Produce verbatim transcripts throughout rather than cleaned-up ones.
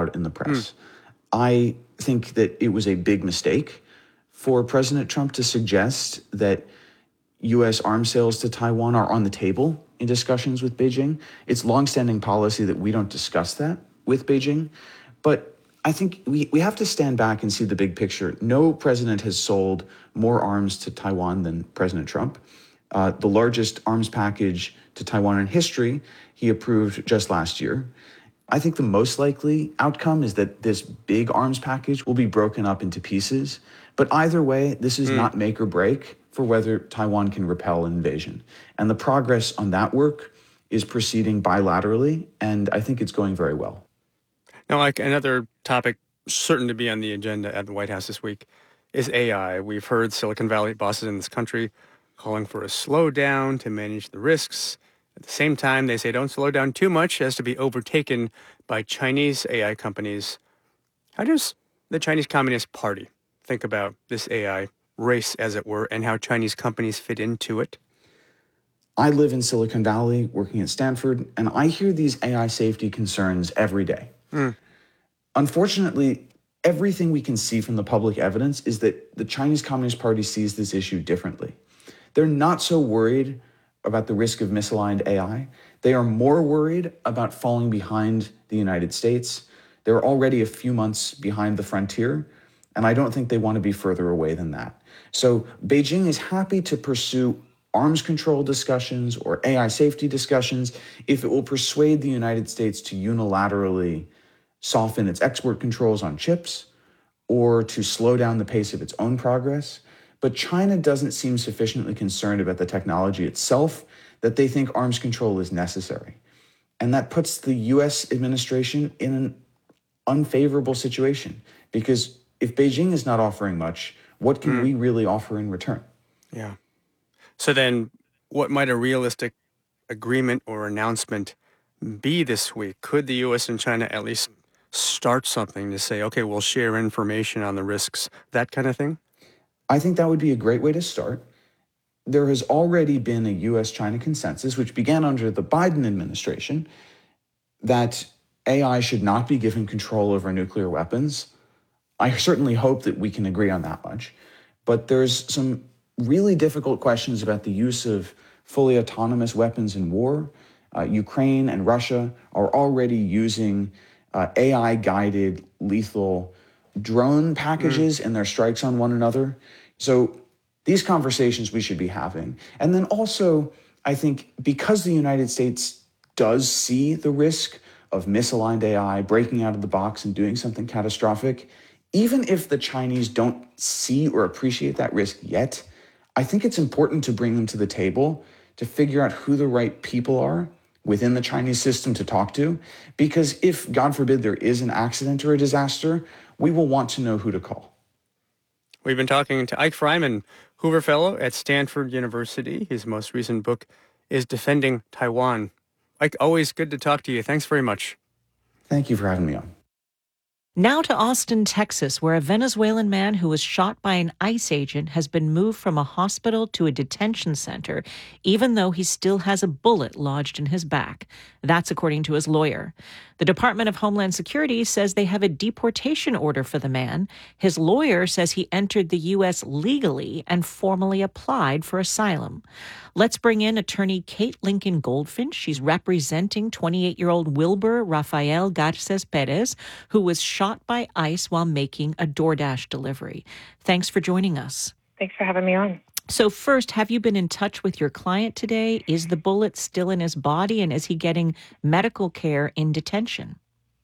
out in the press. Mm. I think that it was a big mistake for President Trump to suggest that U S arms sales to Taiwan are on the table in discussions with Beijing. It's longstanding policy that we don't discuss that with Beijing. But I think we, we have to stand back and see the big picture. No president has sold more arms to Taiwan than President Trump. Uh, the largest arms package to Taiwan in history, he approved just last year. I think the most likely outcome is that this big arms package will be broken up into pieces. But either way, this is mm. not make or break for whether Taiwan can repel an invasion. And the progress on that work is proceeding bilaterally, and I think it's going very well. Now, like another topic certain to be on the agenda at the White House this week is A I. We've heard Silicon Valley bosses in this country calling for a slowdown to manage the risks. At the same time, they say don't slow down too much as to be overtaken by Chinese A I companies. How does the Chinese Communist Party think about this A I race, as it were, and how Chinese companies fit into it? I live in Silicon Valley, working at Stanford, and I hear these A I safety concerns every day. Mm. Unfortunately, everything we can see from the public evidence is that the Chinese Communist Party sees this issue differently. They're not so worried about the risk of misaligned A I. They are more worried about falling behind the United States. They're already a few months behind the frontier, and I don't think they want to be further away than that. So Beijing is happy to pursue arms control discussions or A I safety discussions if it will persuade the United States to unilaterally soften its export controls on chips or to slow down the pace of its own progress. But China doesn't seem sufficiently concerned about the technology itself that they think arms control is necessary. And that puts the U S administration in an unfavorable situation, because if Beijing is not offering much, what can mm. we really offer in return? Yeah. So then what might a realistic agreement or announcement be this week? Could the U S and China at least start something to say, okay, we'll share information on the risks, that kind of thing? I think that would be a great way to start. There has already been a U S China consensus, which began under the Biden administration, that A I should not be given control over nuclear weapons. I certainly hope that we can agree on that much. But there's some really difficult questions about the use of fully autonomous weapons in war. Uh, Ukraine and Russia are already using uh, A I-guided lethal drone packages mm. in their strikes on one another. So these conversations we should be having. And then also, I think because the United States does see the risk of misaligned A I breaking out of the box and doing something catastrophic, even if the Chinese don't see or appreciate that risk yet, I think it's important to bring them to the table to figure out who the right people are within the Chinese system to talk to. Because if, God forbid, there is an accident or a disaster, we will want to know who to call. We've been talking to Ike Fryman, Hoover Fellow at Stanford University. His most recent book is Defending Taiwan. Ike, always good to talk to you. Thanks very much. Thank you for having me on. Now to Austin, Texas, where a Venezuelan man who was shot by an ICE agent has been moved from a hospital to a detention center, even though he still has a bullet lodged in his back. That's according to his lawyer. The Department of Homeland Security says they have a deportation order for the man. His lawyer says he entered the U S legally and formally applied for asylum. Let's bring in attorney Kate Lincoln Goldfinch. She's representing twenty-eight-year-old Wilbur Rafael Garces Perez, who was shot by ICE while making a DoorDash delivery. Thanks for joining us. Thanks for having me on. So first, have you been in touch with your client today? Is the bullet still in his body, and is he getting medical care in detention?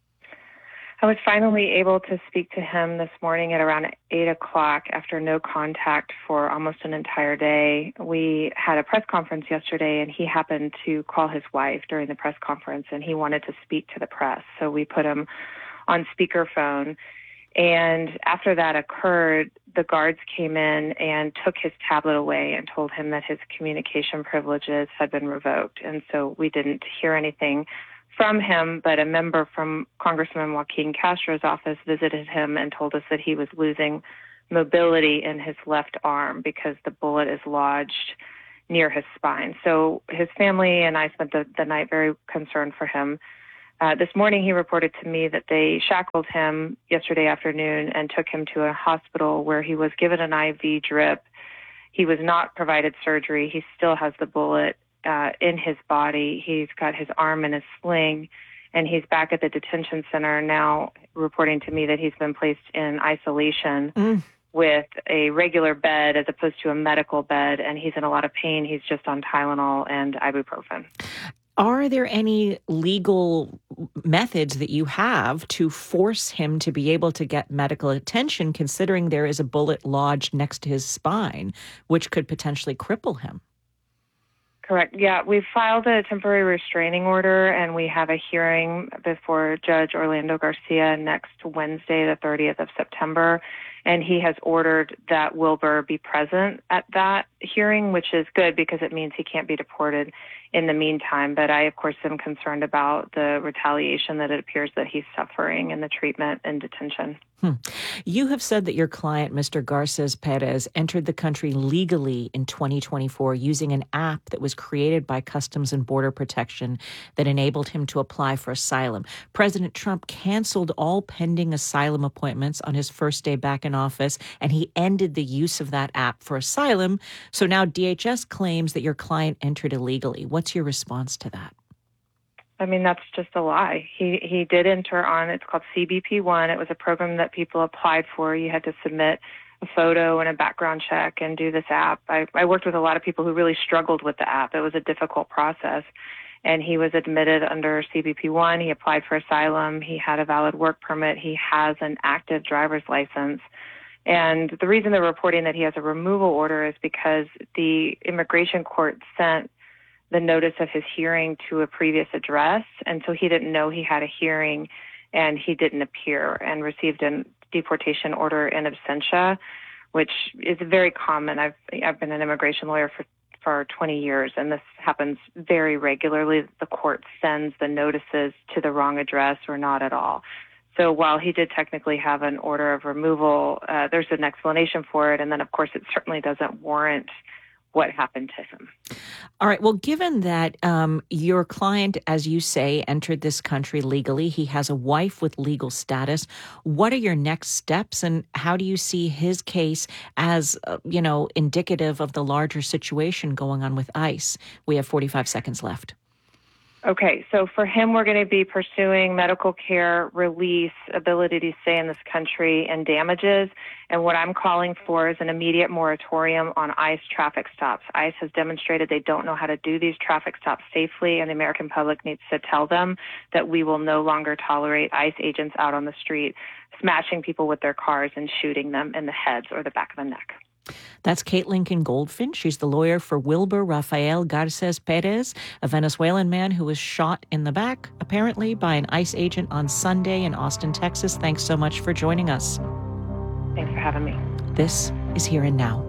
I was finally able to speak to him this morning at around eight o'clock after no contact for almost an entire day. We had a press conference yesterday, and he happened to call his wife during the press conference, and he wanted to speak to the press. So we put him on speakerphone. And after that occurred, the guards came in and took his tablet away and told him that his communication privileges had been revoked. And so we didn't hear anything from him, but a member from Congressman Joaquin Castro's office visited him and told us that he was losing mobility in his left arm because the bullet is lodged near his spine. So his family and I spent the, the night very concerned for him. Uh, this morning, he reported to me that they shackled him yesterday afternoon and took him to a hospital where he was given an I V drip. He was not provided surgery. He still has the bullet uh, in his body. He's got his arm in a sling, and he's back at the detention center now, reporting to me that he's been placed in isolation mm. with a regular bed as opposed to a medical bed, and he's in a lot of pain. He's just on Tylenol and ibuprofen. Are there any legal methods that you have to force him to be able to get medical attention, considering there is a bullet lodged next to his spine, which could potentially cripple him? Correct. Yeah, we've filed a temporary restraining order, and we have a hearing before Judge Orlando Garcia next Wednesday, the thirtieth of September. And he has ordered that Wilbur be present at that hearing, which is good because it means he can't be deported in the meantime. But I, of course, am concerned about the retaliation that it appears that he's suffering and the treatment in detention. Hmm. You have said that your client, Mister Garces Perez, entered the country legally in twenty twenty-four using an app that was created by Customs and Border Protection that enabled him to apply for asylum. President Trump canceled all pending asylum appointments on his first day back in office, and he ended the use of that app for asylum. So now D H S claims that your client entered illegally. What's your response to that? I mean, that's just a lie. He he did enter on, it's called C B P one. It was a program that people applied for. You had to submit a photo and a background check and do this app. I, I worked with a lot of people who really struggled with the app. It was a difficult process. And he was admitted under C B P one. He applied for asylum. He had a valid work permit. He has an active driver's license. And the reason they're reporting that he has a removal order is because the immigration court sent the notice of his hearing to a previous address, and so he didn't know he had a hearing, and he didn't appear and received a deportation order in absentia, which is very common. I've I've been an immigration lawyer for, for twenty years, and this happens very regularly. The court sends the notices to the wrong address or not at all. So while he did technically have an order of removal, uh, there's an explanation for it, and then, of course, it certainly doesn't warrant what happened to him. All right. Well, given that um, your client, as you say, entered this country legally, he has a wife with legal status. What are your next steps, and how do you see his case as, uh, you know, indicative of the larger situation going on with ICE? We have forty-five seconds left. Okay, so for him, we're going to be pursuing medical care, release, ability to stay in this country, and damages. And what I'm calling for is an immediate moratorium on ICE traffic stops. ICE has demonstrated they don't know how to do these traffic stops safely, and the American public needs to tell them that we will no longer tolerate ICE agents out on the street smashing people with their cars and shooting them in the heads or the back of the neck. That's Kate Lincoln Goldfinch. She's the lawyer for Wilbur Rafael Garces Perez, a Venezuelan man who was shot in the back, apparently, by an ICE agent on Sunday in Austin, Texas. Thanks so much for joining us. Thanks for having me. This is Here and Now.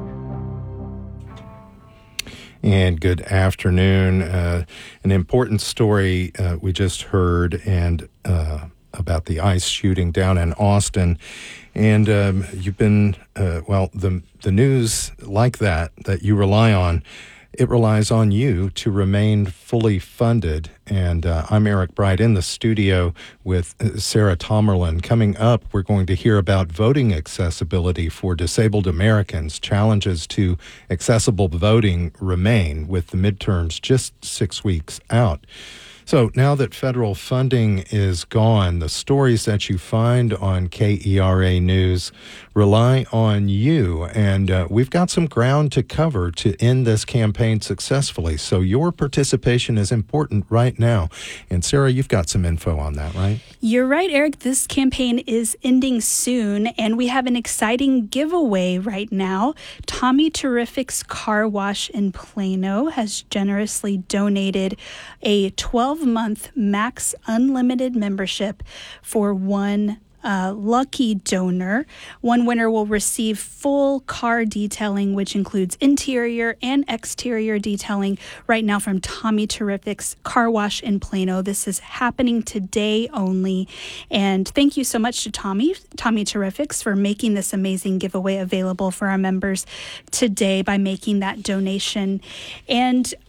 And good afternoon. Uh, an important story uh, we just heard and uh, about the ICE shooting down in Austin. And um, you've been, uh, well, the the news like that, that you rely on, it relies on you to remain fully funded. And uh, I'm Eric Bright in the studio with Sarah Tomerlin. Coming up, we're going to hear about voting accessibility for disabled Americans. Challenges to accessible voting remain with the midterms just six weeks out. So now that federal funding is gone, the stories that you find on K E R A News rely on you, and uh, we've got some ground to cover to end this campaign successfully. So your participation is important right now. And Sarah, you've got some info on that, right? You're right, Eric. This campaign is ending soon, and we have an exciting giveaway right now. Tommy Terrific's Car Wash in Plano has generously donated a twelve-month max unlimited membership for one Uh, lucky donor. One winner will receive full car detailing, which includes interior and exterior detailing right now from Tommy Terrific's Car Wash in Plano. This is happening today only. And thank you so much to Tommy, Tommy Terrific's, for making this amazing giveaway available for our members today by making that donation. And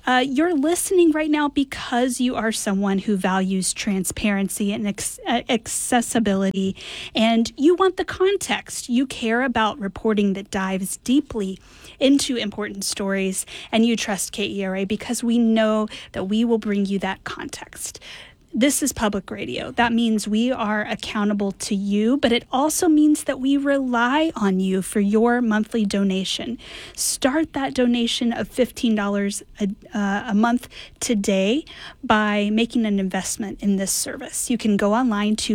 Uh, you're listening right now because you are someone who values transparency and ex- uh, accessibility, and you want the context. You care about reporting that dives deeply into important stories, and you trust K E R A because we know that we will bring you that context. This is public radio. That means we are accountable to you, but it also means that we rely on you for your monthly donation. Start that donation of fifteen dollars a, uh, a month today by making an investment in this service. You can go online to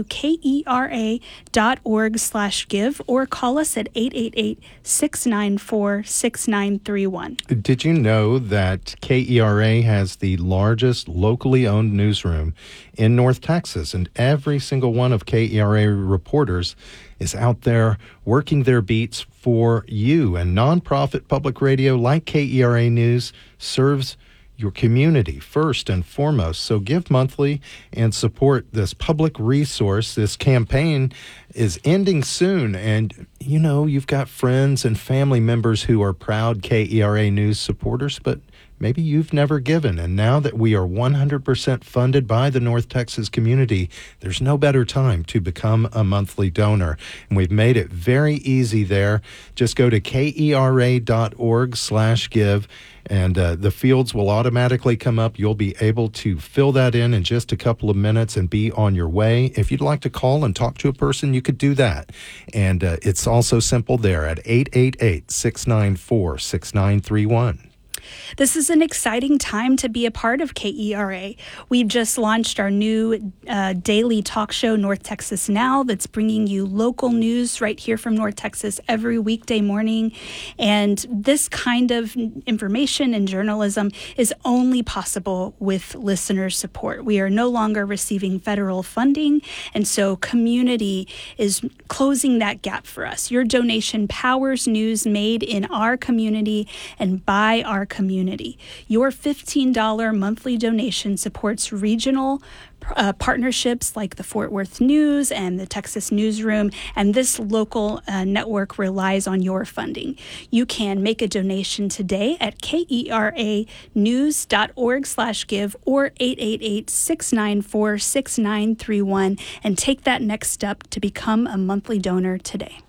kera dot org slash give or call us at eight eight eight, six nine four, six nine three one. Did you know that K E R A has the largest locally owned newsroom in North Texas, and every single one of K E R A reporters is out there working their beats for you? And nonprofit public radio like K E R A News serves your community first and foremost. So give monthly and support this public resource. This campaign is ending soon, and you know, you've got friends and family members who are proud K E R A News supporters, but maybe you've never given. And now that we are one hundred percent funded by the North Texas community, there's no better time to become a monthly donor. And we've made it very easy there. Just go to kera dot org slash give, and uh, the fields will automatically come up. You'll be able to fill that in in just a couple of minutes and be on your way. If you'd like to call and talk to a person, you could do that. And uh, it's also simple there at eight eight eight, six nine four, six nine three one. This is an exciting time to be a part of K E R A. We've just launched our new uh, daily talk show, North Texas Now, that's bringing you local news right here from North Texas every weekday morning. And this kind of information and journalism is only possible with listener support. We are no longer receiving federal funding, and so community is closing that gap for us. Your donation powers news made in our community and by our community. community. Your fifteen dollars monthly donation supports regional uh, partnerships like the Fort Worth News and the Texas Newsroom, and this local uh, network relies on your funding. You can make a donation today at kera news dot org slash give or eight eight eight, six nine four, six nine three one and take that next step to become a monthly donor today.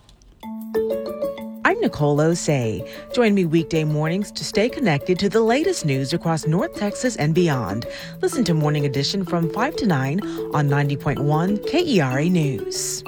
I'm Nicole Osei. Join me weekday mornings to stay connected to the latest news across North Texas and beyond. Listen to Morning Edition from five to nine on ninety point one K E R A News.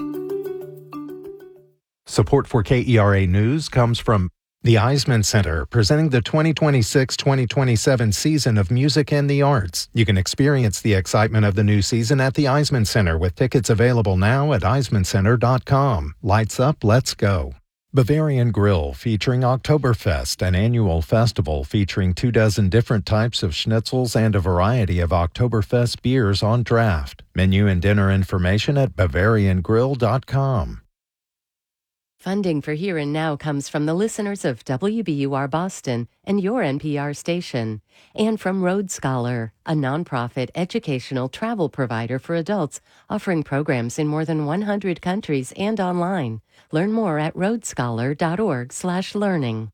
Support for K E R A News comes from the Eisman Center, presenting the twenty twenty-six twenty twenty-seven season of music and the arts. You can experience the excitement of the new season at the Eisman Center with tickets available now at eisman center dot com. Lights up, let's go. Bavarian Grill, featuring Oktoberfest, an annual festival featuring two dozen different types of schnitzels and a variety of Oktoberfest beers on draft. Menu and dinner information at bavarian grill dot com. Funding for Here and Now comes from the listeners of W B U R Boston and your N P R station, and from Road Scholar, a nonprofit educational travel provider for adults offering programs in more than one hundred countries and online. Learn more at road scholar dot org slash learning.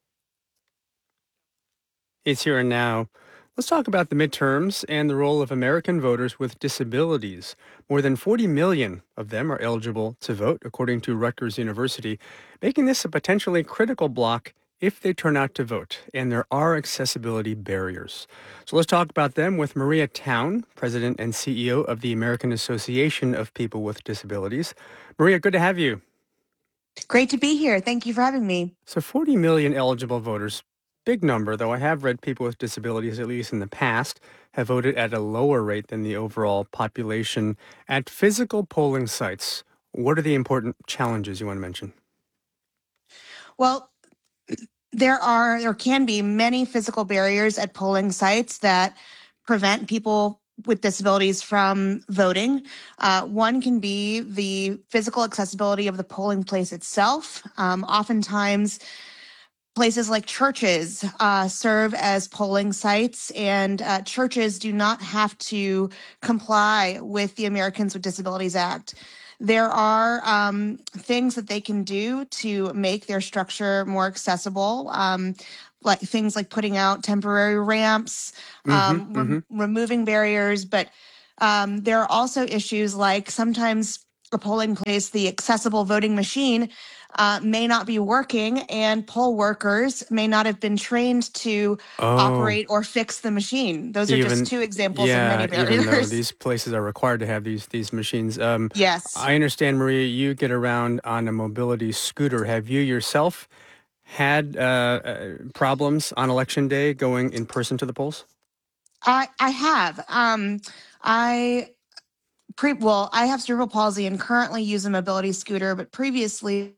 It's Here and Now. Let's talk about the midterms and the role of American voters with disabilities. More than forty million of them are eligible to vote, according to Rutgers University, making this a potentially critical block if they turn out to vote. And there are accessibility barriers. So let's talk about them with Maria Town, President and C E O of the American Association of People with Disabilities. Maria, good to have you. Great to be here. Thank you for having me. So forty million eligible voters. Big number, though I have read people with disabilities, at least in the past, have voted at a lower rate than the overall population. At physical polling sites, what are the important challenges you want to mention? Well, there are, there can be many physical barriers at polling sites that prevent people with disabilities from voting. Uh, one can be the physical accessibility of the polling place itself. Um, oftentimes, places like churches uh, serve as polling sites, and uh, churches do not have to comply with the Americans with Disabilities Act. There are um, things that they can do to make their structure more accessible. Um, like things like putting out temporary ramps, um, Mm-hmm, rem- mm-hmm. removing barriers. But um, there are also issues like sometimes a polling place, the accessible voting machine uh, may not be working, and poll workers may not have been trained to Oh, operate or fix the machine. Those are just even two examples of many yeah, even though barriers. these places are required to have these these machines. Um, Yes. I understand, Maria, you get around on a mobility scooter. Have you yourself had uh, uh, problems on election day going in person to the polls? I I have. Um, I pre well, I have cerebral palsy and currently use a mobility scooter, but previously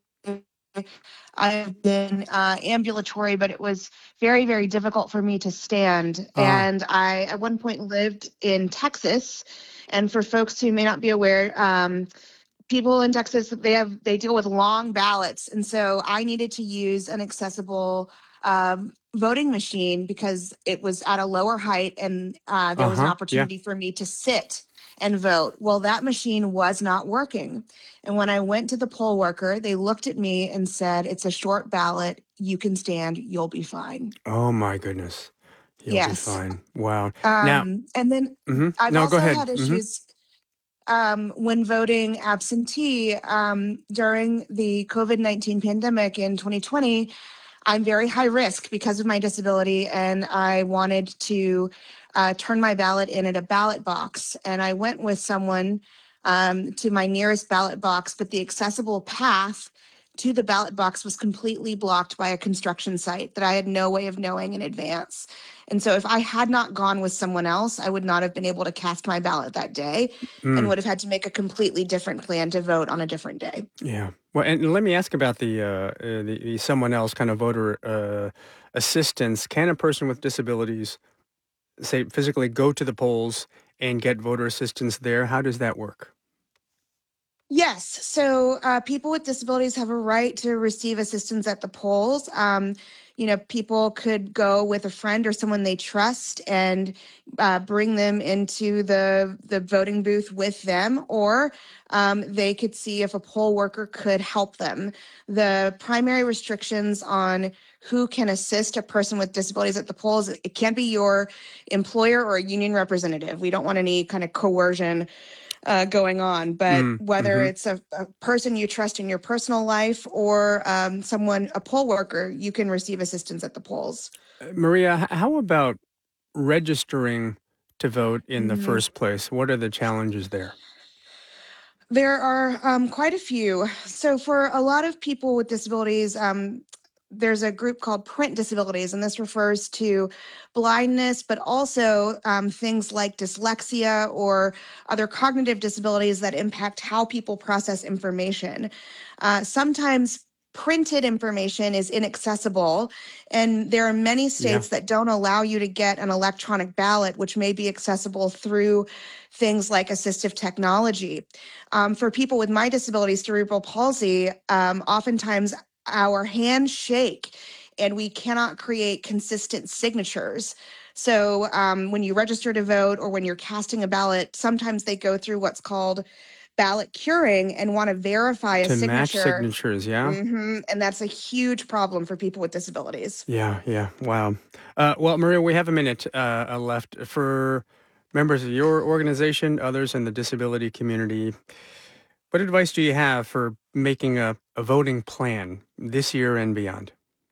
I've been uh, ambulatory, but it was very, very difficult for me to stand. Ah, And I, at one point, lived in Texas. And for folks who may not be aware, um, people in Texas, they have they deal with long ballots, and so I needed to use an accessible um, voting machine because it was at a lower height, and uh, there was an uh-huh, yeah. opportunity for me to sit and vote. Well, that machine was not working, and when I went to the poll worker, they looked at me and said, "It's a short ballot. You can stand. You'll be fine." Oh my goodness. You'll be Yes. fine. Wow. Now, Um, and then hmm I've no, go also ahead. had Hmm. issues um, when voting absentee um, during the COVID nineteen pandemic in twenty twenty. I'm very high risk because of my disability, and I wanted to uh, turn my ballot in at a ballot box. And I went with someone um, to my nearest ballot box, but the accessible path to the ballot box was completely blocked by a construction site that I had no way of knowing in advance. And so, if I had not gone with someone else, I would not have been able to cast my ballot that day and Mm, would have had to make a completely different plan to vote on a different day. yeah. Well, and let me ask about the, uh, uh, the, the someone else kind of voter uh, assistance. Can a person with disabilities, say, physically go to the polls and get voter assistance there? How does that work? Yes. So uh, people with disabilities have a right to receive assistance at the polls. Um, you know, people could go with a friend or someone they trust and uh, bring them into the the voting booth with them, or um, they could see if a poll worker could help them. The primary restrictions on who can assist a person with disabilities at the polls, it can't be your employer or a union representative. We don't want any kind of coercion uh, going on, but Mm, whether hmm. it's a, a person you trust in your personal life or um, someone, a poll worker, you can receive assistance at the polls. Maria, h- how about registering to vote in the Mhm. first place? What are the challenges there? There are um, quite a few. So, for a lot of people with disabilities, um, there's a group called print disabilities, and this refers to blindness, but also um, things like dyslexia or other cognitive disabilities that impact how people process information. Uh, sometimes printed information is inaccessible, and there are many Yeah. states that don't allow you to get an electronic ballot, which may be accessible through things like assistive technology. Um, for people with my disability, cerebral palsy, um, oftentimes our hands shake and we cannot create consistent signatures. So um, when you register to vote or when you're casting a ballot, sometimes they go through what's called ballot curing and want to verify a To match signature. signatures, yeah? hmm And that's a huge problem for people with disabilities. Yeah, yeah. Wow. Uh, well, Maria, we have a minute uh, uh, left for members of your organization, others in the disability community. What advice do you have for making a, a voting plan this year and beyond?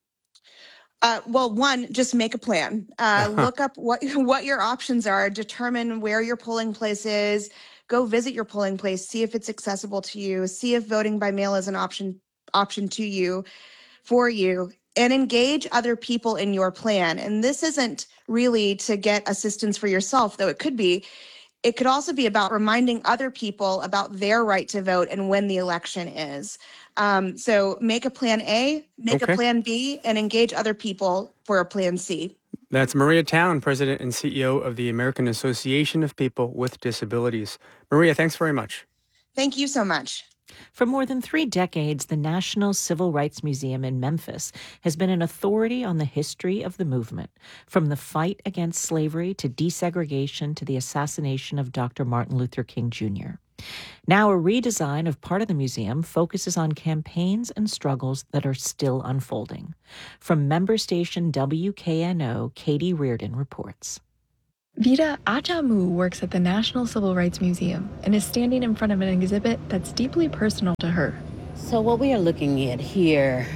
Uh, well, one, just make a plan. Uh, Uh-huh. look up what what your options are. Determine where your polling place is. Go visit your polling place. See if it's accessible to you. See if voting by mail is an option option to you for you. And engage other people in your plan. And this isn't really to get assistance for yourself, though it could be. It could also be about reminding other people about their right to vote and when the election is. Um, so make a plan A, make a Okay. plan B, and engage other people for a plan C. That's Maria Town, President and C E O of the American Association of People with Disabilities. Maria, thanks very much. Thank you so much. For more than three decades, the National Civil Rights Museum in Memphis has been an authority on the history of the movement, from the fight against slavery to desegregation to the assassination of Doctor Martin Luther King Junior Now, a redesign of part of the museum focuses on campaigns and struggles that are still unfolding. From member station W K N O, Katie Reardon reports. Vida Ajamu works at the National Civil Rights Museum and is standing in front of an exhibit that's deeply personal to her. So what we are looking at here,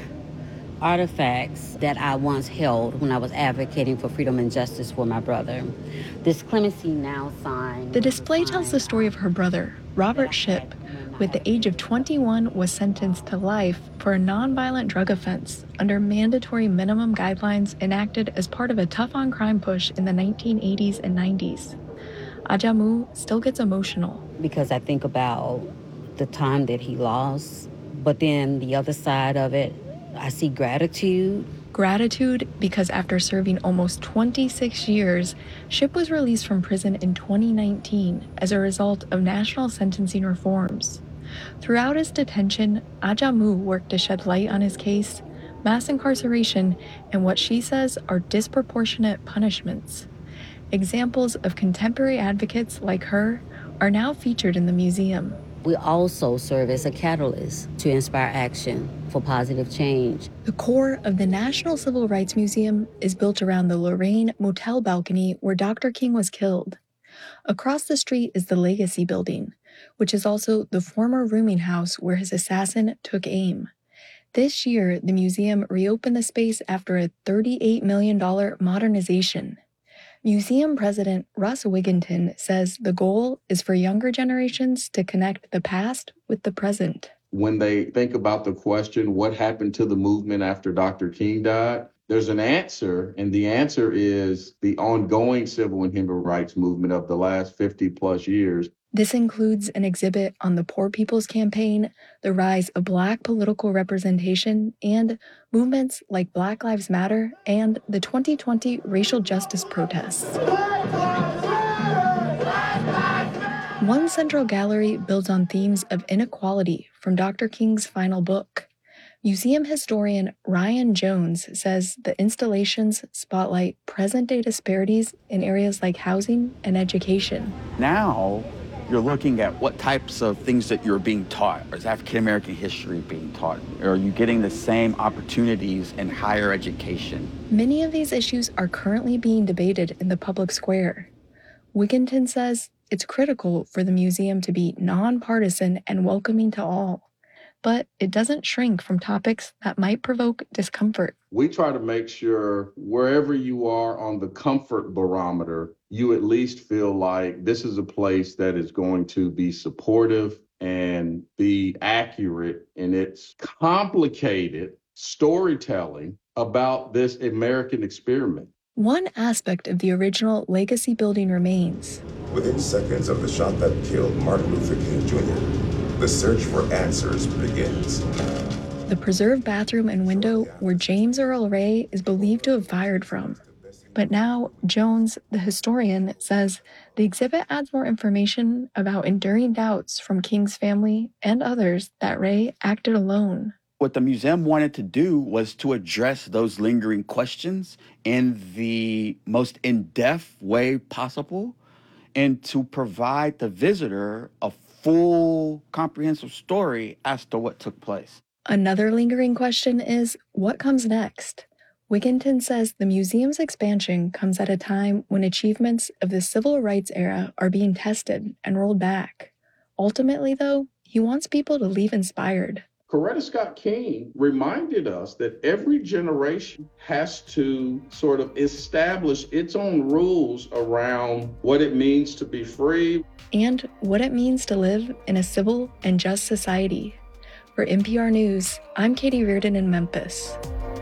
artifacts that I once held when I was advocating for freedom and justice for my brother. This Clemency Now sign. The display tells the story of her brother, Robert Shipp, who at the age of twenty-one was sentenced to life for a nonviolent drug offense under mandatory minimum guidelines enacted as part of a tough-on-crime push in the nineteen eighties and nineties. Ajamu still gets emotional. Because I think about the time that he lost, but then the other side of it, I see gratitude. Gratitude because after serving almost twenty-six years, Shipp was released from prison in twenty nineteen as a result of national sentencing reforms. Throughout his detention, Ajamu worked to shed light on his case, mass incarceration, and what she says are disproportionate punishments. Examples of contemporary advocates like her are now featured in the museum. We also serve as a catalyst to inspire action for positive change. The core of the National Civil Rights Museum is built around the Lorraine motel balcony where Doctor King was killed. Across the street is the Legacy Building, which is also the former rooming house where his assassin took aim. This year, the museum reopened the space after a thirty-eight million dollars modernization. Museum President Russ Wigginton says the goal is for younger generations to connect the past with the present. When they think about the question, what happened to the movement after Doctor King died, there's an answer, and the answer is the ongoing civil and human rights movement of the last fifty plus years. This includes an exhibit on the Poor People's Campaign, the rise of Black political representation, and movements like Black Lives Matter and the twenty twenty racial justice protests. One central gallery builds on themes of inequality from Doctor King's final book. Museum historian Ryan Jones says the installations spotlight present-day disparities in areas like housing and education. Now, you're looking at what types of things that you're being taught. Is African-American history being taught? Are you getting the same opportunities in higher education? Many of these issues are currently being debated in the public square. Wigginton says it's critical for the museum to be nonpartisan and welcoming to all, but it doesn't shrink from topics that might provoke discomfort. We try to make sure wherever you are on the comfort barometer, you at least feel like this is a place that is going to be supportive and be accurate in its complicated storytelling about this American experiment. One aspect of the original Legacy Building remains. Within seconds of the shot that killed Martin Luther King Junior, the search for answers begins. The preserved bathroom and window where James Earl Ray is believed to have fired from. But now, Jones, the historian, says the exhibit adds more information about enduring doubts from King's family and others that Ray acted alone. What the museum wanted to do was to address those lingering questions in the most in-depth way possible and to provide the visitor a full, comprehensive story as to what took place. Another lingering question is, what comes next? Wigginton says the museum's expansion comes at a time when achievements of the civil rights era are being tested and rolled back. Ultimately, though, he wants people to leave inspired. Coretta Scott King reminded us that every generation has to sort of establish its own rules around what it means to be free. And what it means to live in a civil and just society. For N P R News, I'm Katie Reardon in Memphis.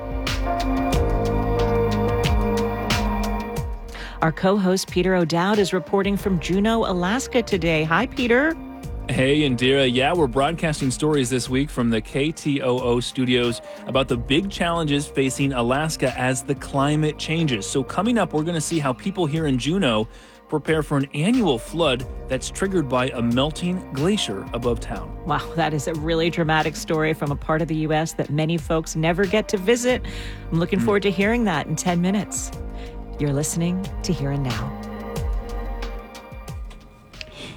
Our co-host Peter O'Dowd is reporting from Juneau, Alaska today. Hi, Peter. Hey, Indira. Yeah, we're broadcasting stories this week from the K T O O studios about the big challenges facing Alaska as the climate changes. So coming up, we're going to see how people here in Juneau prepare for an annual flood that's triggered by a melting glacier above town. Wow, that is a really dramatic story from a part of the U S that many folks never get to visit. I'm looking forward to hearing that in ten minutes. You're listening to Here and Now.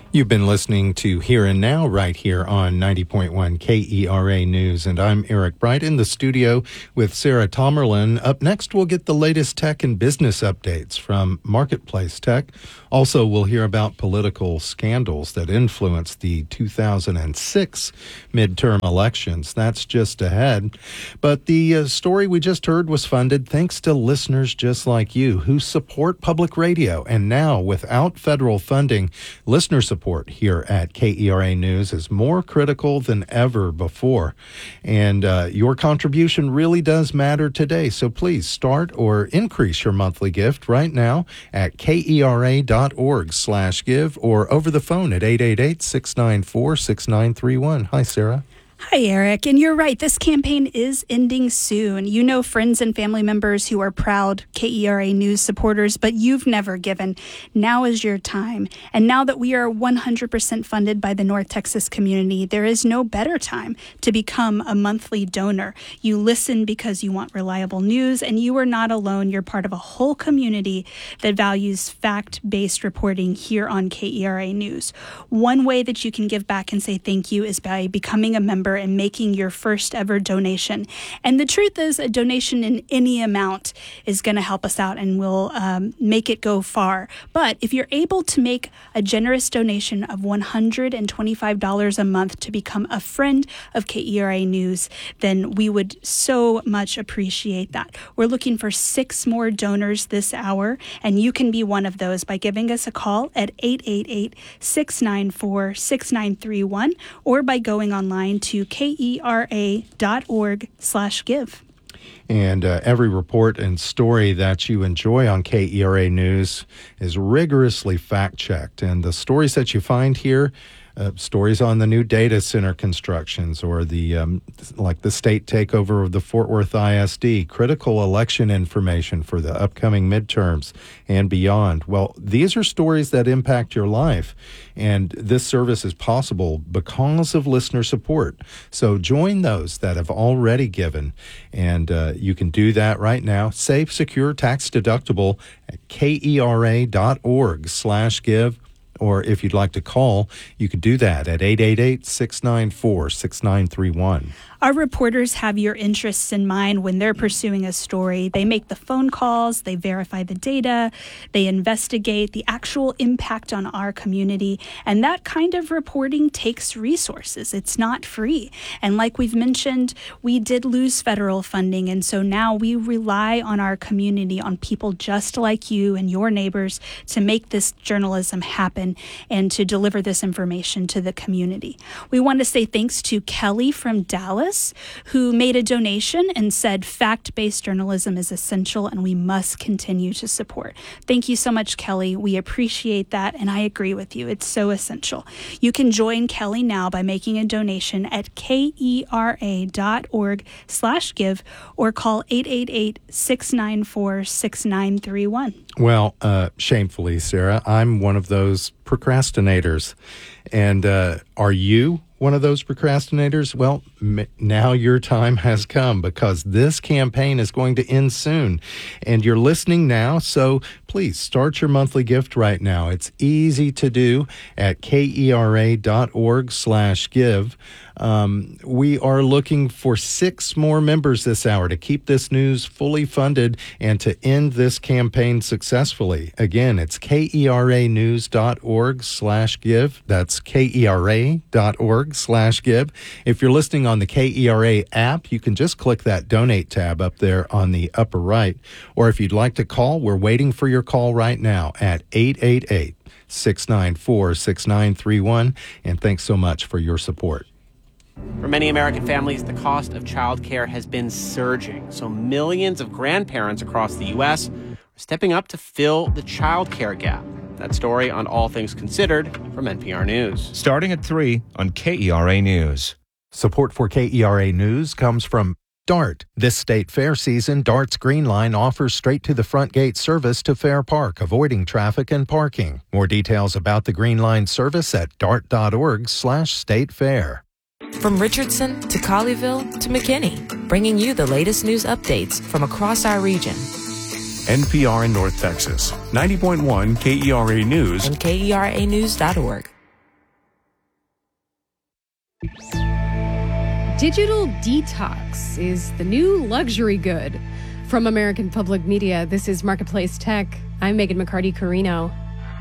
You've been listening to Here and Now right here on ninety point one K E R A News, and I'm Eric Bright in the studio with Sarah Tomerlin. Up next, we'll get the latest tech and business updates from Marketplace Tech. Also, we'll hear about political scandals that influenced the two thousand six midterm elections. That's just ahead. But the uh, story we just heard was funded thanks to listeners just like you who support public radio. And now, without federal funding, listener support Support here at K E R A News is more critical than ever before. And uh, your contribution really does matter today. So please start or increase your monthly gift right now at kera.org slash give or over the phone at eight eight eight, six nine four, six nine three one. Hi, Sarah. Hi, Eric. And you're right. This campaign is ending soon. You know friends and family members who are proud K E R A News supporters, but you've never given. Now is your time. And now that we are one hundred percent funded by the North Texas community, there is no better time to become a monthly donor. You listen because you want reliable news, and you are not alone. You're part of a whole community that values fact-based reporting here on K E R A News. One way that you can give back and say thank you is by becoming a member and making your first ever donation. And the truth is, a donation in any amount is going to help us out and will um, make it go far. But if you're able to make a generous donation of one hundred twenty-five dollars a month to become a friend of K E R A News, then we would so much appreciate that. We're looking for six more donors this hour, and you can be one of those by giving us a call at eight eight eight, six nine four, six nine three one or by going online to kera.org slash give. And uh, every report and story that you enjoy on K E R A News is rigorously fact-checked. And the stories that you find here, uh, stories on the new data center constructions or the um, like the state takeover of the Fort Worth I S D, critical election information for the upcoming midterms and beyond. Well, these are stories that impact your life. And this service is possible because of listener support. So join those that have already given. And uh, you can do that right now. Safe, secure, tax deductible at kera.org slash give. Or if you'd like to call, you could do that at eight eight eight, six nine four, six nine three one. Our reporters have your interests in mind when they're pursuing a story. They make the phone calls, they verify the data, they investigate the actual impact on our community, and that kind of reporting takes resources. It's not free. And like we've mentioned, we did lose federal funding, and so now we rely on our community, on people just like you and your neighbors to make this journalism happen and to deliver this information to the community. We want to say thanks to Kelly from Dallas, who made a donation and said fact-based journalism is essential and we must continue to support. Thank you so much, Kelly. We appreciate that, and I agree with you. It's so essential. You can join Kelly now by making a donation at kera.org slash give or call eight eight eight, six nine four, six nine three one. Well, uh, shamefully, Sarah, I'm one of those procrastinators. And uh, are you one of those procrastinators? Well, m- now your time has come because this campaign is going to end soon. And you're listening now, so please start your monthly gift right now. It's easy to do at kera.org slash give. Um, we are looking for six more members this hour to keep this news fully funded and to end this campaign successfully. Again, it's keranews.org slash give. That's kera.org slash give. If you're listening on the K E R A app, you can just click that donate tab up there on the upper right. Or if you'd like to call, we're waiting for your call right now at eight eight eight, six nine four, six nine three one. And thanks so much for your support. For many American families, the cost of childcare has been surging. So millions of grandparents across the U S are stepping up to fill the childcare gap. That story on All Things Considered from N P R News. Starting at three on K E R A News. Support for K E R A News comes from DART. This state fair season, DART's Green Line offers straight-to-the-front gate service to Fair Park, avoiding traffic and parking. More details about the Green Line service at dart.org slash state fair. From Richardson to Colleyville to McKinney, bringing you the latest news updates from across our region. N P R in North Texas, ninety point one K E R A News, and K E R A news dot org. Digital detox is the new luxury good. From American Public Media, this is Marketplace Tech. I'm Megan McCarty-Carino.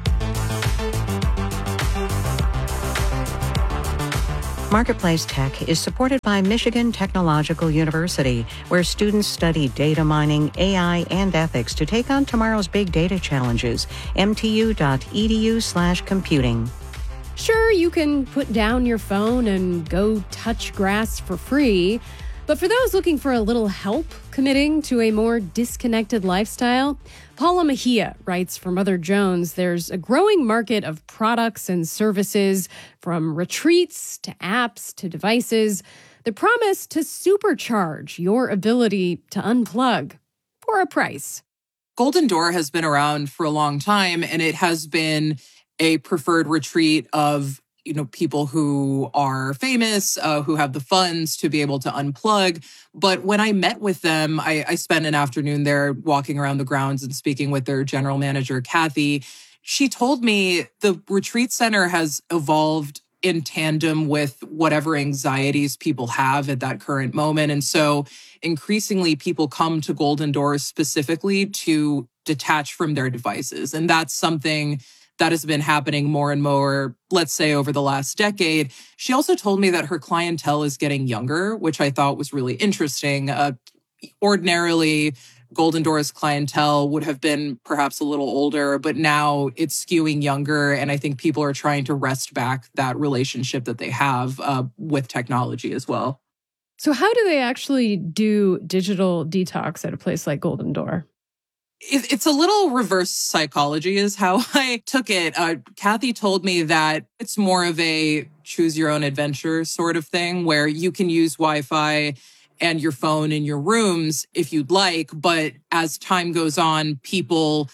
Marketplace Tech is supported by Michigan Technological University, where students study data mining, A I, and ethics to take on tomorrow's big data challenges. M T U dot E D U slash computing. Sure, you can put down your phone and go touch grass for free, but for those looking for a little help committing to a more disconnected lifestyle, Paula Mejia writes for Mother Jones, there's a growing market of products and services, from retreats to apps to devices, that promise to supercharge your ability to unplug for a price. Golden Door has been around for a long time, and it has been a preferred retreat of, you know, people who are famous, uh, who have the funds to be able to unplug. But when I met with them, I, I spent an afternoon there walking around the grounds and speaking with their general manager, Kathy. She told me the retreat center has evolved in tandem with whatever anxieties people have at that current moment. And so increasingly people come to Golden Doors specifically to detach from their devices. And that's something that has been happening more and more, let's say, over the last decade. She also told me that her clientele is getting younger, which I thought was really interesting. Uh, ordinarily, Golden Doors clientele would have been perhaps a little older, but now it's skewing younger. And I think people are trying to wrest back that relationship that they have uh, with technology as well. So how do they actually do digital detox at a place like Golden Door? It's a little reverse psychology is how I took it. Uh, Kathy told me that it's more of a choose your own adventure sort of thing where you can use Wi-Fi and your phone in your rooms if you'd like. But as time goes on, people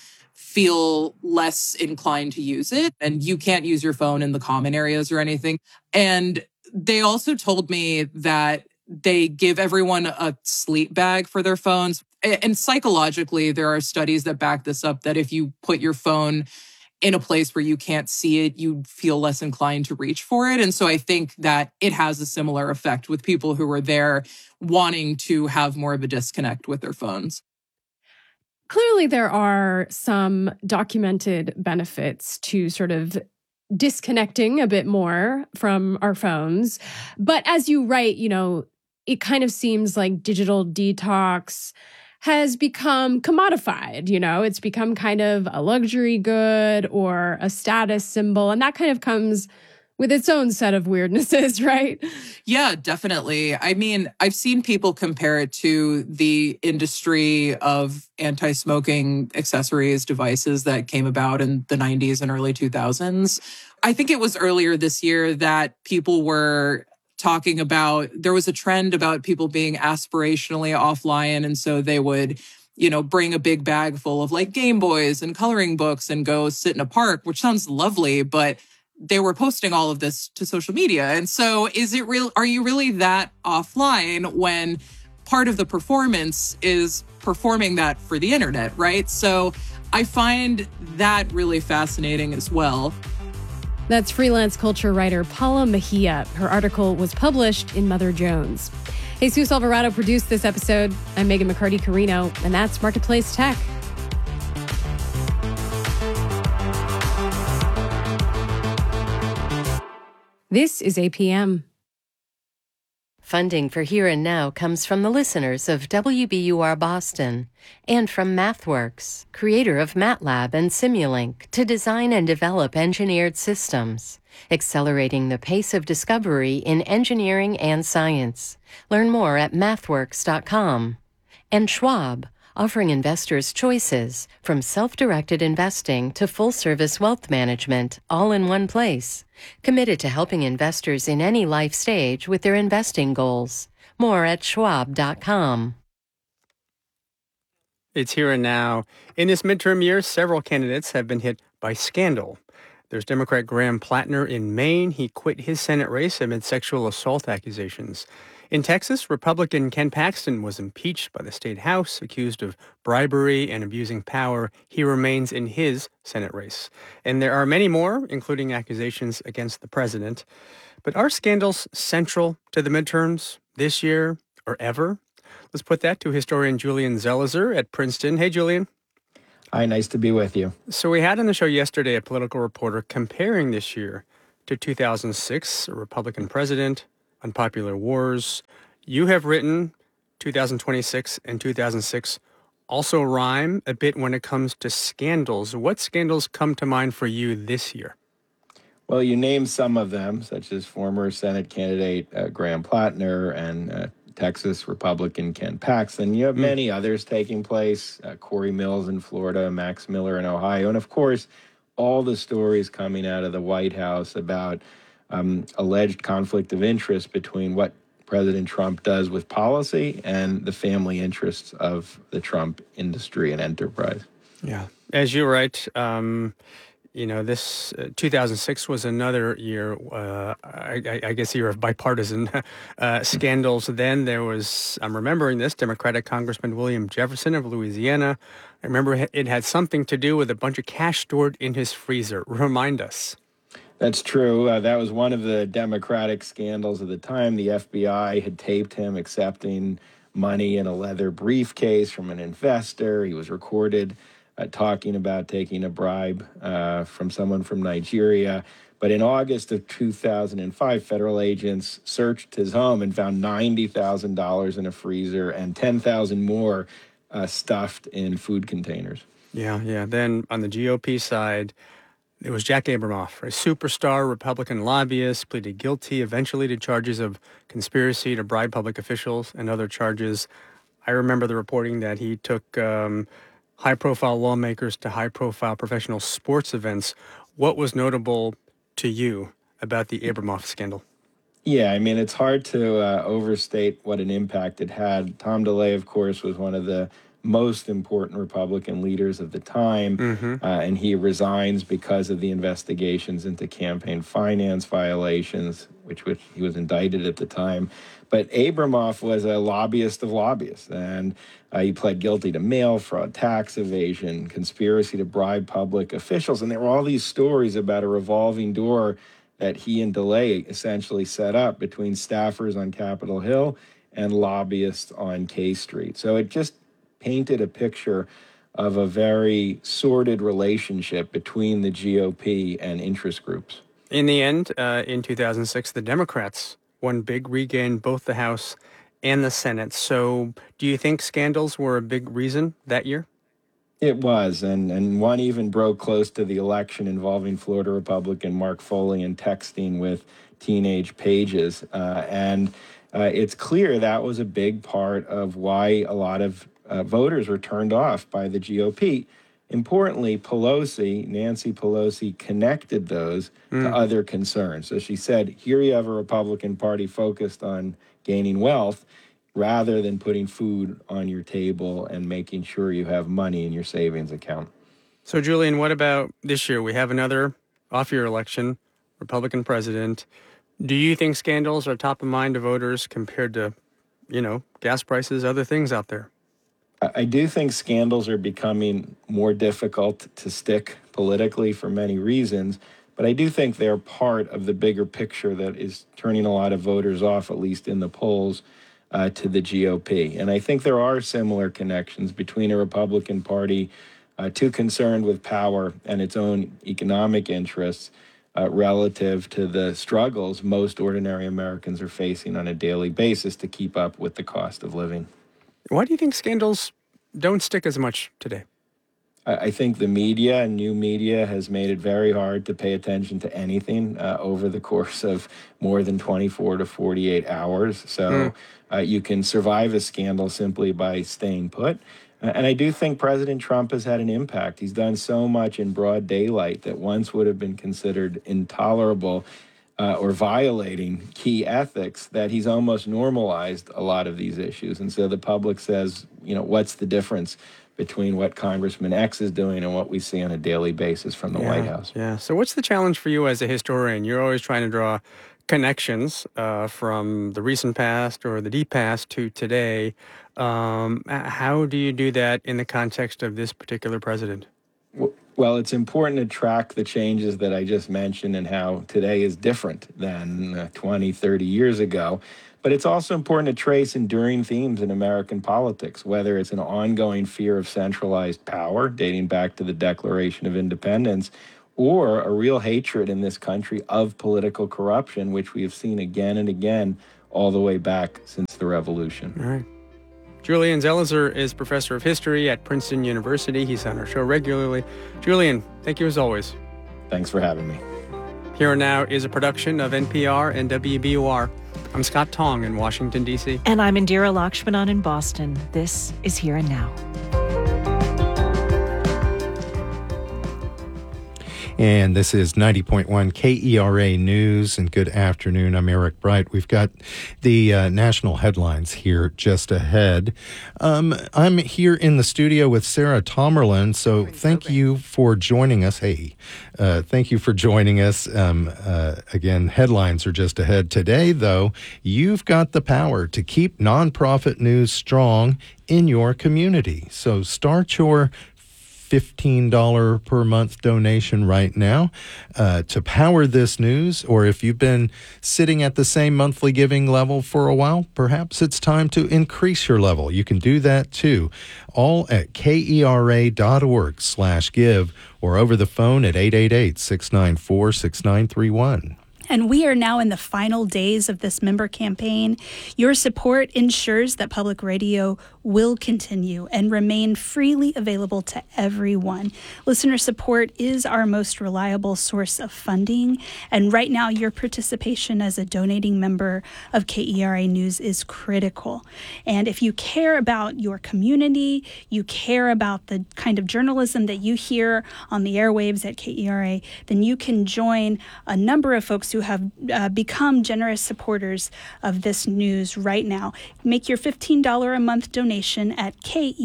feel less inclined to use it, and you can't use your phone in the common areas or anything. And they also told me that they give everyone a sleep bag for their phones. And psychologically, there are studies that back this up, that if you put your phone in a place where you can't see it, you feel less inclined to reach for it. And so I think that it has a similar effect with people who are there wanting to have more of a disconnect with their phones. Clearly, there are some documented benefits to sort of disconnecting a bit more from our phones. But as you write, you know, it kind of seems like digital detox has become commodified. You know, it's become kind of a luxury good or a status symbol. And that kind of comes with its own set of weirdnesses, right? Yeah, definitely. I mean, I've seen people compare it to the industry of anti-smoking accessories, devices that came about in the nineties and early two thousands. I think it was earlier this year that people were talking about, there was a trend about people being aspirationally offline. And so they would, you know, bring a big bag full of like Game Boys and coloring books and go sit in a park, which sounds lovely, but they were posting all of this to social media. And so is it real? Are you really that offline when part of the performance is performing that for the internet, right? So I find that really fascinating as well. That's freelance culture writer Paula Mejia. Her article was published in Mother Jones. Jesus Alvarado produced this episode. I'm Megan McCarty-Carino, and that's Marketplace Tech. This is A P M. Funding for Here and Now comes from the listeners of W B U R Boston and from MathWorks, creator of MATLAB and Simulink, to design and develop engineered systems, accelerating the pace of discovery in engineering and science. Learn more at mathworks dot com. And Schwab, offering investors choices from self-directed investing to full-service wealth management, all in one place. Committed to helping investors in any life stage with their investing goals. More at schwab dot com. It's Here and Now. In this midterm year, several candidates have been hit by scandal. There's Democrat Graham Plattner in Maine. He quit his Senate race amid sexual assault accusations. In Texas, Republican Ken Paxton was impeached by the state House, accused of bribery and abusing power. He remains in his Senate race. And there are many more, including accusations against the president. But are scandals central to the midterms this year or ever? Let's put that to historian Julian Zelizer at Princeton. Hey, Julian. Hi, nice to be with you. So we had on the show yesterday a political reporter comparing this year to two thousand six, a Republican president, unpopular wars. You have written two thousand twenty-six and two thousand six also rhyme a bit when it comes to scandals. What scandals come to mind for you this year? Well, you named some of them, such as former Senate candidate uh, Graham Plattner and uh, Texas Republican Ken Paxton. You have Mm. many others taking place, uh, Corey Mills in Florida, Max Miller in Ohio, and of course, all the stories coming out of the White House about um, alleged conflict of interest between what President Trump does with policy and the family interests of the Trump industry and enterprise. Yeah. As you write, um, you know, this uh, two thousand six was another year, uh, I, I I guess, year of bipartisan uh, scandals. Then there was, I'm remembering this, Democratic Congressman William Jefferson of Louisiana. I remember it had something to do with a bunch of cash stored in his freezer. Remind us. That's true. Uh, that was one of the Democratic scandals of the time. The F B I had taped him accepting money in a leather briefcase from an investor. He was recorded uh, talking about taking a bribe uh, from someone from Nigeria. But in August of two thousand five, federal agents searched his home and found ninety thousand dollars in a freezer and ten thousand dollars more uh, stuffed in food containers. Yeah, yeah. Then on the G O P side, it was Jack Abramoff, a superstar Republican lobbyist, pleaded guilty eventually to charges of conspiracy to bribe public officials and other charges. I remember the reporting that he took um, high-profile lawmakers to high-profile professional sports events. What was notable to you about the Abramoff scandal? Yeah, I mean, it's hard to uh, overstate what an impact it had. Tom DeLay, of course, was one of the most important Republican leaders of the time, Mhm. uh, and he resigns because of the investigations into campaign finance violations, which, which he was indicted at the time. But Abramoff was a lobbyist of lobbyists, and uh, he pled guilty to mail fraud, tax evasion, conspiracy to bribe public officials, and there were all these stories about a revolving door that he and DeLay essentially set up between staffers on Capitol Hill and lobbyists on K Street. So it just painted a picture of a very sordid relationship between the G O P and interest groups. In the end, uh, in two thousand six, the Democrats won big, regained both the House and the Senate. So do you think scandals were a big reason that year? It was, and, and one even broke close to the election involving Florida Republican Mark Foley and texting with teenage pages. Uh, and uh, it's clear that was a big part of why a lot of uh, voters were turned off by the G O P. Importantly, Pelosi, Nancy Pelosi, connected those Mm. to other concerns. So she said, here you have a Republican Party focused on gaining wealth rather than putting food on your table and making sure you have money in your savings account. So, Julian, what about this year? We have another off-year election, Republican president. Do you think scandals are top of mind to voters compared to, you know, gas prices, other things out there? I I do think scandals are becoming more difficult to stick politically for many reasons, but I do think they're part of the bigger picture that is turning a lot of voters off, at least in the polls, uh, to the G O P. And I think there are similar connections between a Republican Party uh, too concerned with power and its own economic interests uh, relative to the struggles most ordinary Americans are facing on a daily basis to keep up with the cost of living. Why do you think scandals don't stick as much today? I I think the media and new media has made it very hard to pay attention to anything uh, over the course of more than twenty-four to forty-eight hours. So Mm. uh, you can survive a scandal simply by staying put. Uh, And I do think President Trump has had an impact. He's done so much in broad daylight that once would have been considered intolerable uh, or violating key ethics, that he's almost normalized a lot of these issues. And so the public says, you know, what's the difference between what Congressman X is doing and what we see on a daily basis from the Yeah, White House? Yeah. So what's the challenge for you as a historian? You're always trying to draw connections uh, from the recent past or the deep past to today. Um, h- how do you do that in the context of this particular president? Well, Well, it's important to track the changes that I just mentioned and how today is different than uh, twenty, thirty years ago. But it's also important to trace enduring themes in American politics, whether it's an ongoing fear of centralized power dating back to the Declaration of Independence, or a real hatred in this country of political corruption, which we have seen again and again all the way back since the revolution. All right. Julian Zelizer is professor of history at Princeton University. He's on our show regularly. Julian, thank you as always. Thanks for having me. Here and Now is a production of N P R and W B U R. I'm Scott Tong in Washington, D C. And I'm Indira Lakshmanan in Boston. This is Here and Now. And this is ninety point one K E R A News, and good afternoon. I'm Eric Bright. We've got the uh, national headlines here just ahead. Um, I'm here in the studio with Sarah Tomerlin, so thank you for joining us. Hey, uh, thank you for joining us. Um, uh, again, headlines are just ahead. Today, though, you've got the power to keep nonprofit news strong in your community. So start your fifteen dollars per month donation right now uh, to power this news. Or if you've been sitting at the same monthly giving level for a while, perhaps it's time to increase your level. You can do that too, all at kera.org slash give or over the phone at eight eight eight, six nine four, six nine three one. And we are now in the final days of this member campaign. Your support ensures that public radio will continue and remain freely available to everyone. Listener support is our most reliable source of funding. And right now, your participation as a donating member of K E R A News is critical. And if you care about your community, you care about the kind of journalism that you hear on the airwaves at K E R A, then you can join a number of folks who have uh, become generous supporters of this news right now. Make your fifteen dollars a month donation at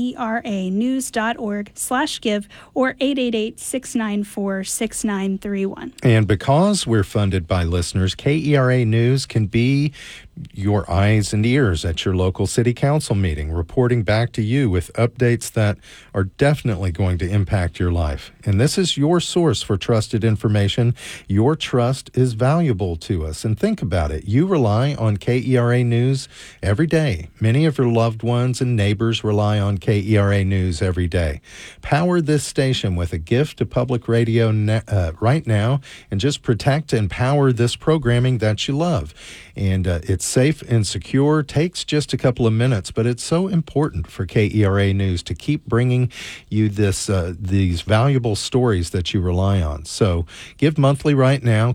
kera.news.org slash give or eight eight eight, six nine four, six nine three one. And because we're funded by listeners, K E R A News can be your eyes and ears at your local city council meeting, reporting back to you with updates that are definitely going to impact your life. And this is your source for trusted information. Your trust is valuable to us. And think about it. You rely on K E R A News every day. Many of your loved ones and neighbors rely on K E R A News every day. Power this station with a gift to public radio na- uh, right now, and just protect and power this programming that you love. And uh, it's safe and secure, takes just a couple of minutes, but it's so important for K E R A News to keep bringing you this uh, these valuable stories that you rely on. So give monthly right now,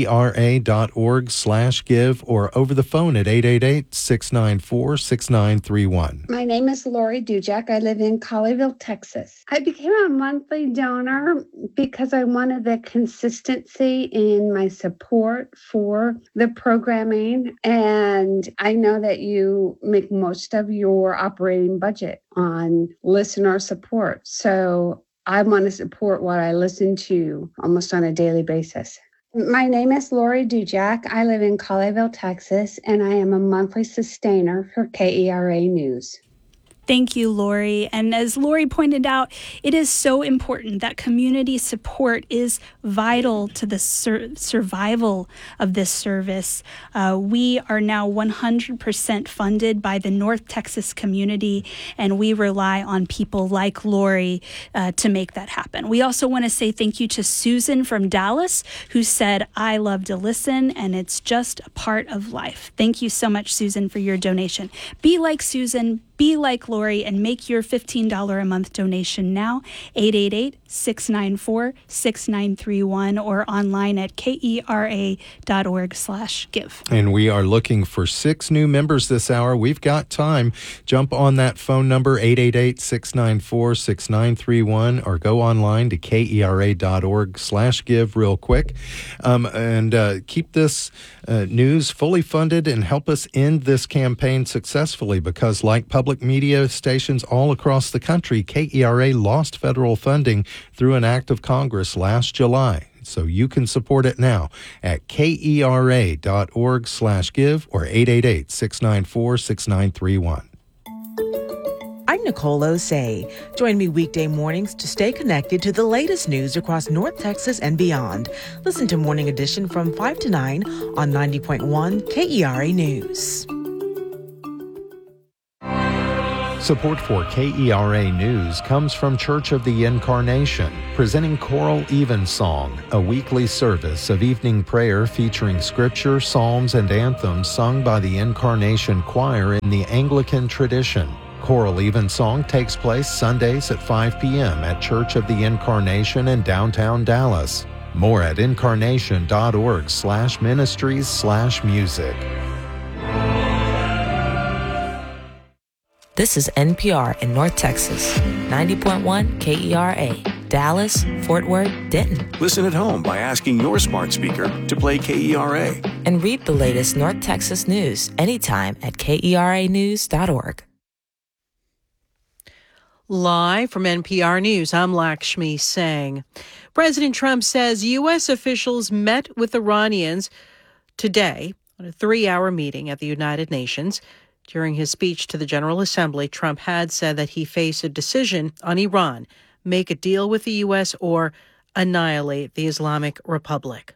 kera.org slash give or over the phone at eight eight eight, six nine four, six nine three one. My name is Lori Dujak. I live in Colleyville, Texas. I became a monthly donor because I wanted the consistency in my support for the programming. And I know that you make most of your operating budget on listener support. So I want to support what I listen to almost on a daily basis. My name is Lori Dujak. I live in Colleyville, Texas, and I am a monthly sustainer for K E R A News. Thank you, Lori. And as Lori pointed out, it is so important that community support is vital to the sur- survival of this service. Uh, we are now one hundred percent funded by the North Texas community, and we rely on people like Lori uh, to make that happen. We also want to say thank you to Susan from Dallas, who said, I love to listen, and it's just a part of life. Thank you so much, Susan, for your donation. Be like Susan. Be like Lori and make your fifteen dollars a month donation now, eight eight eight, six nine four, six nine three one, or online at kera.org slash give. And we are looking for six new members this hour. We've got time. Jump on that phone number, eight eight eight, six nine four, six nine three one, or go online to kera.org slash give real quick. Um, and uh, keep this uh, news fully funded and help us end this campaign successfully, because like public media stations all across the country, K E R A lost federal funding through an act of Congress last July. So you can support it now at kera.org slash give or eight eight eight, six nine four, six nine three one. I'm Nicole Osei. Join me weekday mornings to stay connected to the latest news across North Texas and beyond. Listen to Morning Edition from five to nine on ninety point one K E R A News. Support for K E R A News comes from Church of the Incarnation, presenting Choral Evensong, a weekly service of evening prayer featuring scripture, psalms, and anthems sung by the Incarnation Choir in the Anglican tradition. Choral Evensong takes place Sundays at five p.m. at Church of the Incarnation in downtown Dallas. More at incarnation.org slash ministries slash music. This is N P R in North Texas, ninety point one K E R A, Dallas, Fort Worth, Denton. Listen at home by asking your smart speaker to play K E R A. And read the latest North Texas news anytime at K E R A news dot org. Live from N P R News, I'm Lakshmi Singh. President Trump says U S officials met with Iranians today on a three-hour meeting at the United Nations. During his speech to the General Assembly, Trump had said that he faced a decision on Iran, make a deal with the U S or annihilate the Islamic Republic.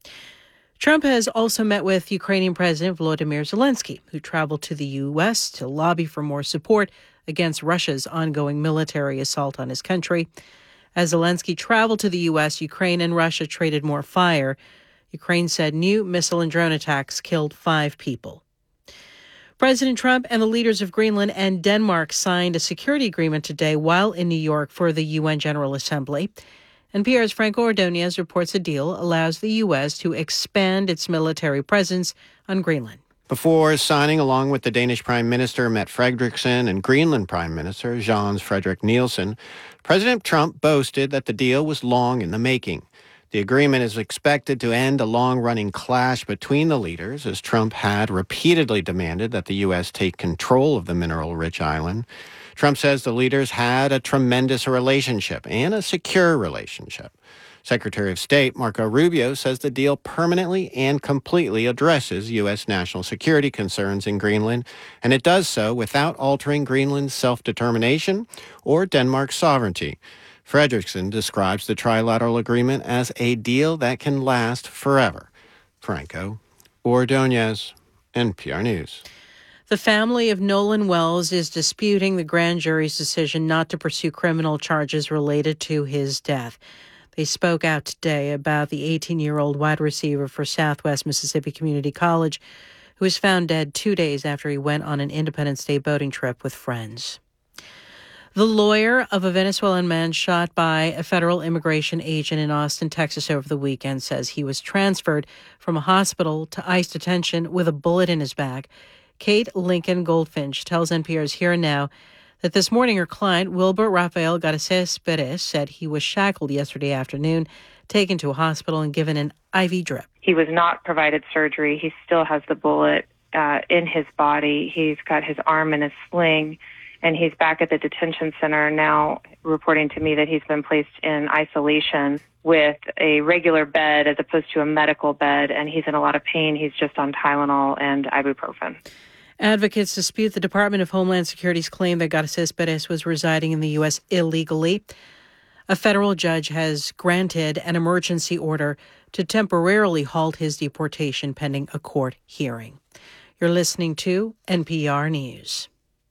Trump has also met with Ukrainian President Volodymyr Zelensky, who traveled to the U S to lobby for more support against Russia's ongoing military assault on his country. As Zelensky traveled to the U S, Ukraine and Russia traded more fire. Ukraine said new missile and drone attacks killed five people. President Trump and the leaders of Greenland and Denmark signed a security agreement today while in New York for the U N General Assembly. N P R's Franco Ordonez reports the deal allows the U S to expand its military presence on Greenland. Before signing, along with the Danish Prime Minister Mette Frederiksen and Greenland Prime Minister Jens Frederik Nielsen, President Trump boasted that the deal was long in the making. The agreement is expected to end a long-running clash between the leaders, as Trump had repeatedly demanded that the U S take control of the mineral-rich island. Trump says the leaders had a tremendous relationship and a secure relationship. Secretary of State Marco Rubio says the deal permanently and completely addresses U S national security concerns in Greenland, and it does so without altering Greenland's self-determination or Denmark's sovereignty. Frederiksen describes the trilateral agreement as a deal that can last forever. Franco Ordonez, N P R News. The family of Nolan Wells is disputing the grand jury's decision not to pursue criminal charges related to his death. They spoke out today about the eighteen-year-old wide receiver for Southwest Mississippi Community College, who was found dead two days after he went on an Independence Day boating trip with friends. The lawyer of a Venezuelan man shot by a federal immigration agent in Austin, Texas over the weekend says he was transferred from a hospital to ICE detention with a bullet in his back. Kate Lincoln Goldfinch tells N P R's Here and Now that this morning her client, Wilbur Rafael Garces Perez, said he was shackled yesterday afternoon, taken to a hospital and given an I V drip. He was not provided surgery. He still has the bullet uh, in his body. He's got his arm in a sling, and he's back at the detention center now reporting to me that he's been placed in isolation with a regular bed as opposed to a medical bed, and he's in a lot of pain. He's just on Tylenol and ibuprofen. Advocates dispute the Department of Homeland Security's claim that Garces Perez was residing in the U S illegally. A federal judge has granted an emergency order to temporarily halt his deportation pending a court hearing. You're listening to N P R News.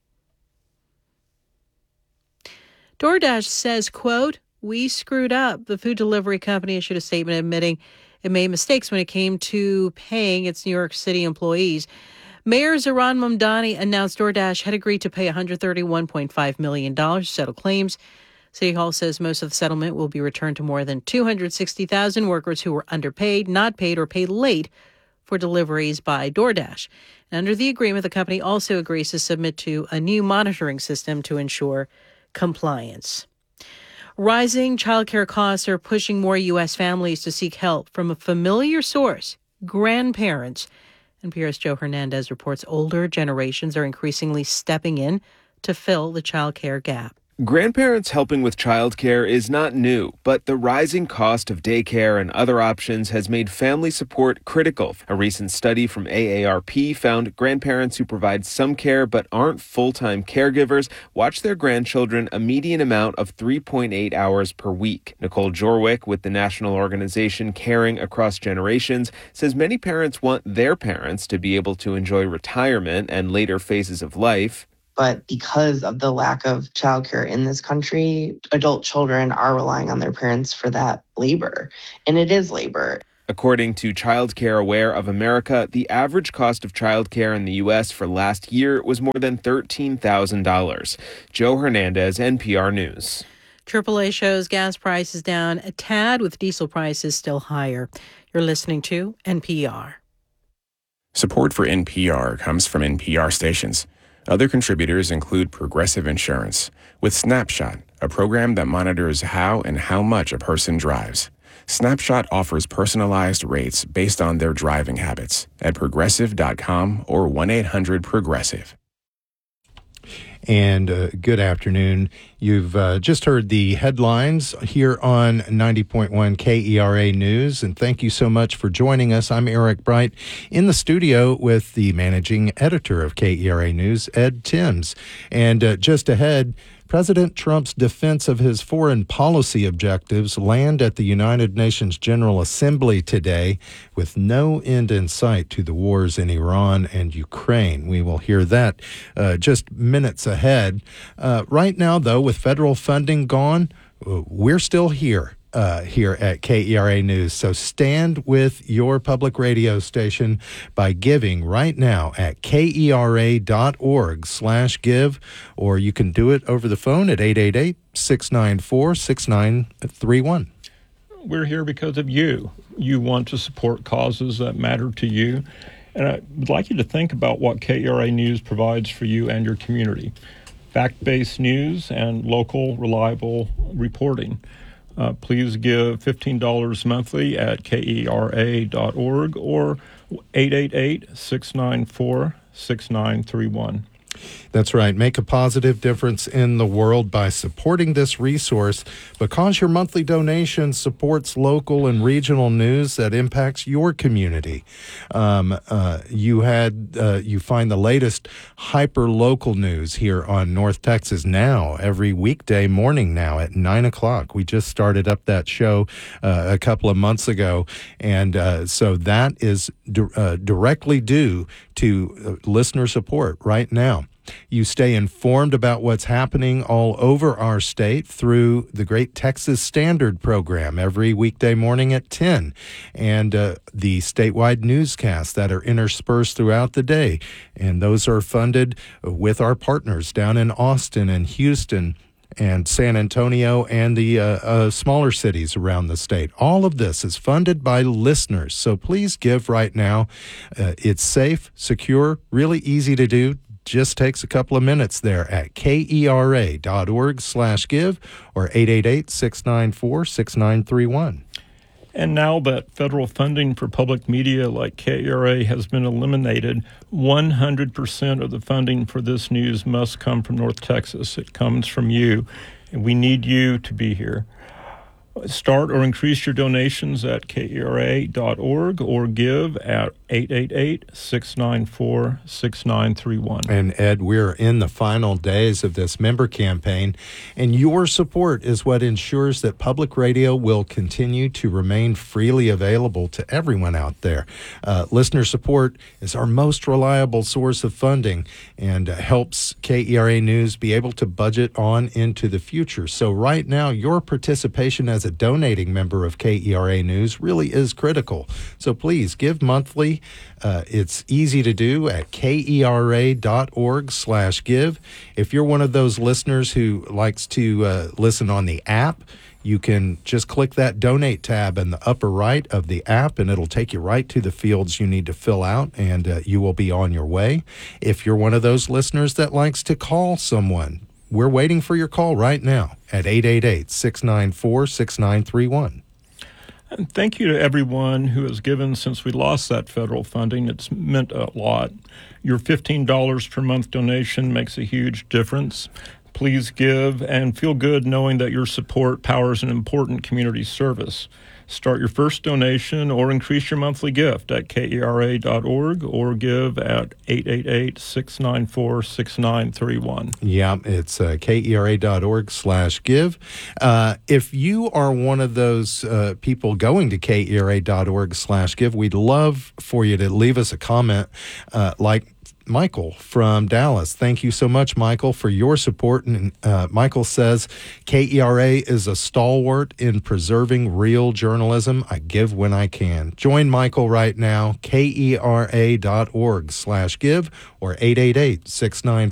DoorDash says, quote, "We screwed up." The food delivery company issued a statement admitting it made mistakes when it came to paying its New York City employees. Mayor Zohran Mamdani announced DoorDash had agreed to pay one hundred thirty-one point five million dollars to settle claims. City Hall says most of the settlement will be returned to more than two hundred sixty thousand workers who were underpaid, not paid, or paid late for deliveries by DoorDash. And under the agreement, the company also agrees to submit to a new monitoring system to ensure compliance. Rising childcare costs are pushing more U S families to seek help from a familiar source, grandparents. N P R's Joe Hernandez reports older generations are increasingly stepping in to fill the childcare gap. Grandparents helping with childcare is not new, but the rising cost of daycare and other options has made family support critical. A recent study from A A R P found grandparents who provide some care but aren't full-time caregivers watch their grandchildren a median amount of three point eight hours per week. Nicole Jorwick with the national organization Caring Across Generations says many parents want their parents to be able to enjoy retirement and later phases of life. But because of the lack of childcare in this country, adult children are relying on their parents for that labor. And it is labor. According to Child Care Aware of America, the average cost of childcare in the U S for last year was more than thirteen thousand dollars. Joe Hernandez, N P R News. triple A shows gas prices down a tad with diesel prices still higher. You're listening to N P R. Support for N P R comes from N P R stations. Other contributors include Progressive Insurance, with Snapshot, a program that monitors how and how much a person drives. Snapshot offers personalized rates based on their driving habits at progressive dot com or one eight hundred progressive. And uh, good afternoon. You've uh, just heard the headlines here on ninety point one K E R A News, and thank you so much for joining us. I'm Eric Bright in the studio with the managing editor of K E R A News, Ed Timms. And uh, just ahead, President Trump's defense of his foreign policy objectives land at the United Nations General Assembly today with no end in sight to the wars in Iran and Ukraine. We will hear that uh, just minutes ahead. Uh, right now, though, with federal funding gone, we're still here. Uh, here at K E R A News. So stand with your public radio station by giving right now at kera.org slash give, or you can do it over the phone at eight eight eight, six nine four, six nine three one. We're here because of you. You want to support causes that matter to you. And I would like you to think about what K E R A News provides for you and your community. Fact-based news and local, reliable reporting. Uh, please give fifteen dollars monthly at kera dot org or eight eight eight, six nine four, six nine three one. That's right. Make a positive difference in the world by supporting this resource, because your monthly donation supports local and regional news that impacts your community. Um, uh, you had uh, you find the latest hyper-local news here on North Texas Now every weekday morning now at nine o'clock. We just started up that show uh, a couple of months ago, and uh, so that is di- uh, directly due to uh, listener support right now. You stay informed about what's happening all over our state through the Great Texas Standard program every weekday morning at ten, and uh, the statewide newscasts that are interspersed throughout the day. And those are funded with our partners down in Austin and Houston and San Antonio and the uh, uh, smaller cities around the state. All of this is funded by listeners. So please give right now. Uh, it's safe, secure, really easy to do. Just takes a couple of minutes there at kera.org slash give or eight eight eight, six nine four, six nine three one. And now that federal funding for public media like K E R A has been eliminated, one hundred percent of the funding for this news must come from North Texas. It comes from you, and we need you to be here. Start or increase your donations at kera dot org or give at eight eight eight, six nine four, six nine three one. And Ed, we're in the final days of this member campaign, and your support is what ensures that public radio will continue to remain freely available to everyone out there. Uh, listener support is our most reliable source of funding and uh, helps K E R A News be able to budget on into the future. So right now, your participation as a donating member of K E R A News really is critical. So please give monthly. Uh, it's easy to do at kera.org slash give. If you're one of those listeners who likes to uh, listen on the app, you can just click that donate tab in the upper right of the app, and it'll take you right to the fields you need to fill out, and uh, you will be on your way. If you're one of those listeners that likes to call someone, we're waiting for your call right now at eight eight eight, six nine four, six nine three one. And thank you to everyone who has given since we lost that federal funding. It's meant a lot. Your fifteen dollars per month donation makes a huge difference. Please give and feel good knowing that your support powers an important community service. Start your first donation or increase your monthly gift at K E R A dot org or give at eight eight eight, six nine four, six nine three one. Yeah, it's uh, K E R A dot org slash give. Uh, if you are one of those uh, people going to K E R A dot org slash give, we'd love for you to leave us a comment uh, like Michael from Dallas. Thank you so much, Michael, for your support. And uh, Michael says, K E R A is a stalwart in preserving real journalism. I give when I can. Join Michael right now, K E R A dot org slash give or eight eight eight, six nine